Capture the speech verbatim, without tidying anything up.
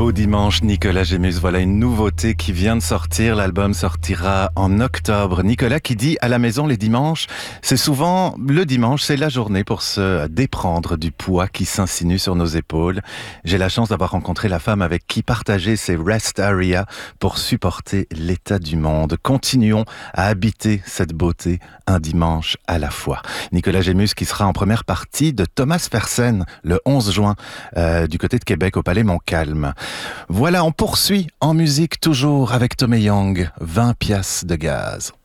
Beau dimanche, Nicolas Gémus. Voilà une nouveauté qui vient de sortir. L'album sortira en octobre. Nicolas qui dit à la maison les dimanches, c'est souvent le dimanche, c'est la journée pour se déprendre du poids qui s'insinue sur nos épaules. J'ai la chance d'avoir rencontré la femme avec qui partager ces rest areas pour supporter l'état du monde. Continuons à habiter cette beauté un dimanche à la fois. Nicolas Gémus qui sera en première partie de Thomas Fersen le onze juin euh, du côté de Québec au Palais Montcalm. Voilà, on poursuit en musique toujours avec Tommy Young, vingt piastres de gaz.